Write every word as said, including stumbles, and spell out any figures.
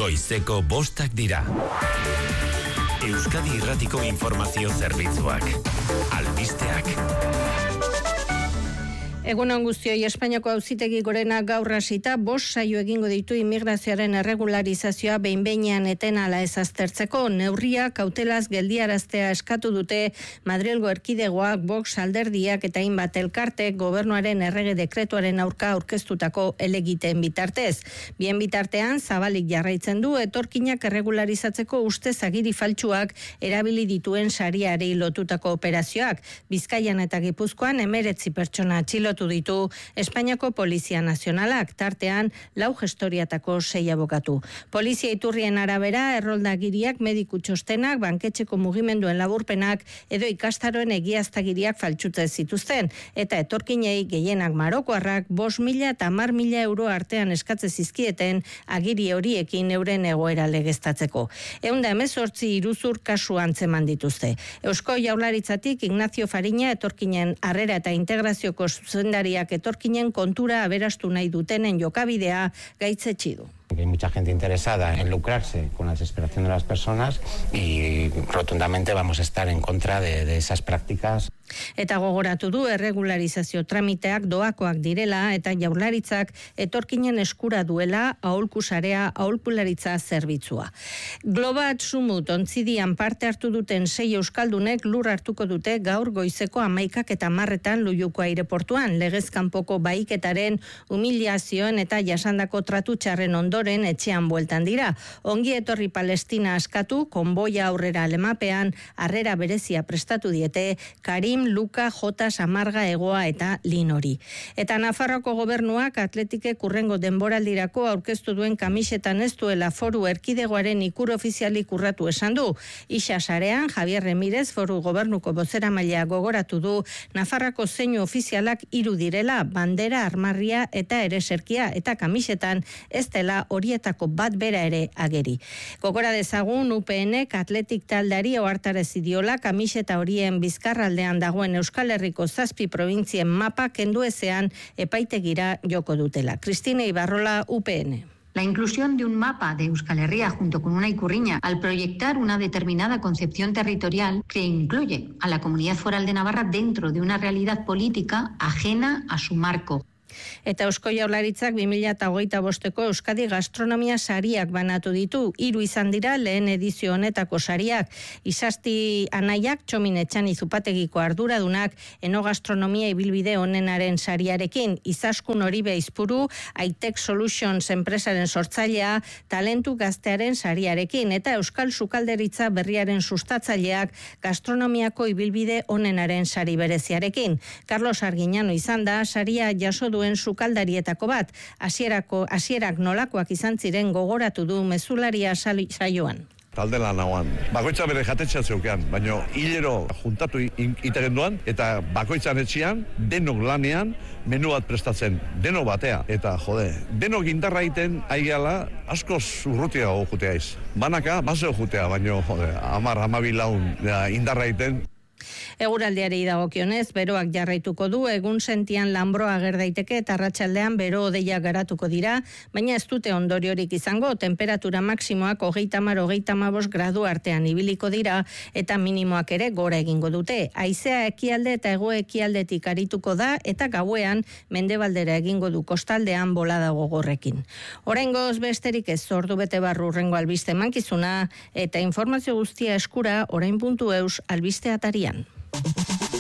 Goizeko bostak dira. Euskadi Irratiko Informazio Zerbitzuak. Albisteak. Egunon guztioi, Espainiako Auzitegi Gorena gaur hasita bost saio egingo ditu immigrazioaren erregularizazioa behin-behinean etenala ez aztertzeko. Neurria kautelaz geldiaraztea eskatu dute Madrilgo erkidegoak, Vox alderdiak eta hainbat elkartek gobernuaren errege dekretuaren aurka aurkeztutako elegiteen bitartez. Bien bitartean, zabalik jarraitzen du etorkinak erregularizatzeko ustez agiri faltsuak erabili dituen sariari lotutako operazioak. Bizkaian eta Gipuzkoan emeretzi pertsona atxilotu ditu Espainiako Polizia Nazionalak, tartean lau gestoriatako sei abokatu. Polizia iturrien arabera, erroldagiriak, mediku txostenak, banketxeko mugimenduen laburpenak edo ikastaroen egiaztagiriak faltsutze zituzten, eta etorkinei gehienak marokoarrak bost mila eta hamar mila euro artean eskatze zizkieten agiri horiekin euren egoera legeztatzeko. Ehun eta hemezortzi iruzur kasu antzeman dituzte. Eusko Jaurlaritzatik Ignacio Fariña etorkinen harrera eta integrazioko zuzendariak etorkinen kontura aberastu nahi dutenen jokabidea gaitzetsi du. Hay mucha gente interesada en lucrarse con la desesperación de las personas y rotundamente vamos a estar en contra de, de esas prácticas. Eta gogoratu du erregularizazio tramiteak doakoak direla eta Jaurlaritzak etorkinen eskura duela aholkusarea aholkularitza zerbitzua. Globat Sumut ontzidian parte hartu duten sei euskaldunek lur hartuko dute gaur goizeko hamaikak eta marretan Loiuko aireportuan, legez kanpoko bahiketaren humiliazioen eta jasandako tratu txarren ondoren etxean bueltan dira. Ongi etorri Palestina askatu, konboia aurrera alemapean, harrera berezia prestatu diete Karim, Luka, Jota, Samarga, Egoa eta Linori. Eta Nafarroko gobernuak atletikek hurrengo denboraldirako aurkeztu duen kamisetan ez duela foru erkidegoaren ikur ofizialik urratu esan du. Ixa sarean, Javier Remírez foru gobernuko bozeramailea gogoratu du Nafarrako zeinu ofizialak hiru direla, bandera, armarria eta ereserkia, eta kamisetan ez dela horietako bat bera ere ageri. Gogora dezagun U P N-ek atletik taldari ohartarazi diola kamiseta horien bizkarraldean dagoen Euskal Herriko zazpi provintzien mapa kendu ezean epaitegira joko dutela. Cristina Ibarrola, U P N. La inclusión de un mapa de Euskal Herria junto con una ikurriña al proyectar una determinada concepción territorial que incluye a la Comunidad Foral de Navarra dentro de una realidad política ajena a su marco. Eta Eusko Jaurlaritzak bi mila hogeita bosteko Euskadi gastronomia sariak banatu ditu. Hiru izan dira lehen edizio honetako sariak. Izasti Anaiak, Txomin Etxani Zupategiko arduradunak, enogastronomia ibilbide honenaren sariarekin. Izaskun Oribe Aizpuru, Aitek Solutions enpresaren sortzailea, talentu gaztearen sariarekin, eta Euskal Sukalderitza berriaren sustatzaileak gastronomiako ibilbide honenaren sari bereziarekin. Carlos Arguiñano izan da saria jaso duen sukaldarietako bat, hasierako hasierak nolakoak izan ziren gogoratu du mezularia saioan. Talde lan hauan. Bakoitza bere jatetxea zeukean, baina hilero juntatu itegen duan, eta bakoitzan etxean, denok lanean, menu bat prestatzen, denok batea. Eta jode, denok indarra egiten aigeala askoz urrutia jutea iz. Banaka, baseo jutea, baina jode, amar, amabi laun indarra egiten. Eguraldiari dagokionez, beroak jarraituko du, egun sentian lanbroa ager daiteke eta arratsaldean bero hodeiak garatuko dira, baina ez dute ondoriorik izango, temperatura maksimoak hogeita hamar hogeita hamabost gradu artean ibiliko dira eta minimoak ere gora egingo dute. Haizea ekialde eta hego ekialdetik arituko da eta gauean mendebaldera egingo du kostaldean bolada gogorrekin. Oraingoz besterik ez, ordu bete barru hurrengo albiste mankizuna eta informazio guztia eskura orain puntu eus albiste atarian.